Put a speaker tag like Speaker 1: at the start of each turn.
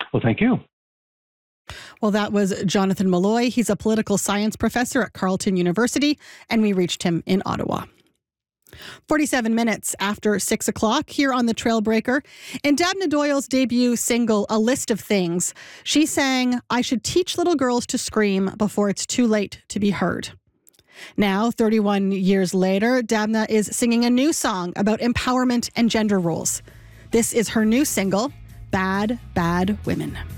Speaker 1: Well, thank you.
Speaker 2: Well, that was Jonathan Malloy. He's a political science professor at Carleton University, and we reached him in Ottawa. 47 minutes after 6 o'clock here on The Trailbreaker. In Dabna Doyle's debut single, A List of Things, she sang, "I should teach little girls to scream before it's too late to be heard." Now, 31 years later, Dabna is singing a new song about empowerment and gender roles. This is her new single, Bad, Bad Women.